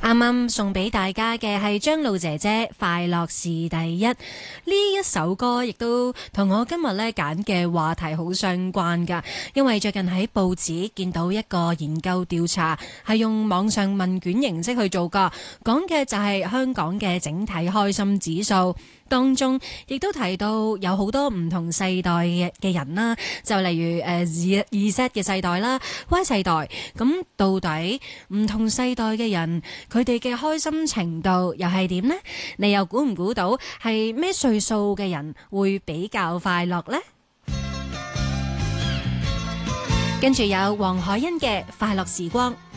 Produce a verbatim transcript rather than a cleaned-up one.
啱啱送俾大家嘅係張露姐姐快樂是第一，呢一首歌亦都同我今日咧揀嘅話題好相關噶，因為最近喺報紙見到一個研究調查，係用網上問卷形式去做噶，講嘅就係香港嘅整體開心指數。當中亦都提到有好多唔同世代嘅嘅人啦，就例如誒 Z Z 嘅世代啦、Y 世代，咁到底唔同世代嘅人佢哋嘅開心程度又係點呢？你又估唔估到係咩歲數嘅人會比較快樂呢？跟住有黃海欣嘅快樂時光。